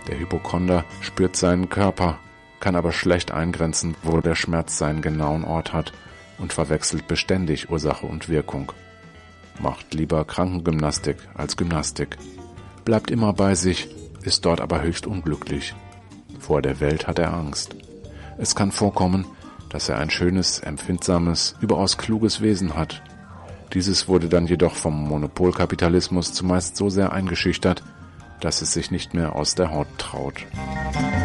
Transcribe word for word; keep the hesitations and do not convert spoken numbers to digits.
Der Hypochonder spürt seinen Körper, kann aber schlecht eingrenzen, wo der Schmerz seinen genauen Ort hat und verwechselt beständig Ursache und Wirkung. Macht lieber Krankengymnastik als Gymnastik. Bleibt immer bei sich, ist dort aber höchst unglücklich. Vor der Welt hat er Angst. Es kann vorkommen, dass er ein schönes, empfindsames, überaus kluges Wesen hat. Dieses wurde dann jedoch vom Monopolkapitalismus zumeist so sehr eingeschüchtert, dass es sich nicht mehr aus der Haut traut.